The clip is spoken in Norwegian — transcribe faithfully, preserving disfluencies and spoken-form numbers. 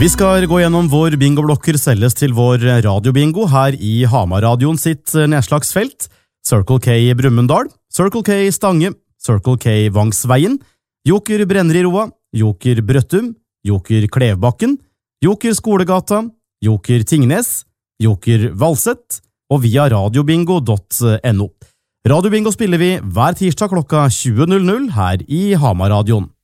Vi skal gå gjennom hvor bingoblokker selges til vår radiobingo her i Hamar-radioen sitt nedslagsfelt. Circle K Brumunddal, Circle K Stange, Circle K Vangsveien, Joker Brenneroa, Joker Brøttum, Joker Klevbakken, Joker Skolegata, Joker Tingnes, Joker Valsett og via radiobingo punktum no. Radiobingo spiller vi hver tirsdag klokka tjue null null her i Hamar-radioen.